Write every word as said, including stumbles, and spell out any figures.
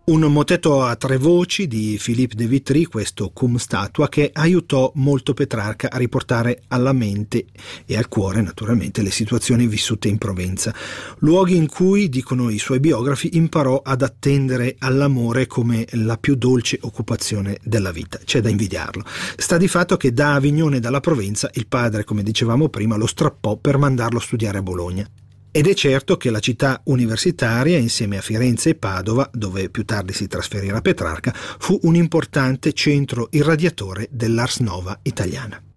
Un motetto a tre voci di Philippe de Vitry, questo Cum statua, che aiutò molto Petrarca a riportare alla mente e al cuore naturalmente le situazioni vissute in Provenza, luoghi in cui, dicono i suoi biografi, imparò ad attendere all'amore come la più dolce occupazione della vita. C'è da invidiarlo. Sta di fatto che da Avignone e dalla Provenza il padre, come dicevamo prima, lo strappò per mandarlo a studiare a Bologna. Ed è certo che la città universitaria, insieme a Firenze e Padova, dove più tardi si trasferirà Petrarca, fu un importante centro irradiatore dell'Ars Nova italiana.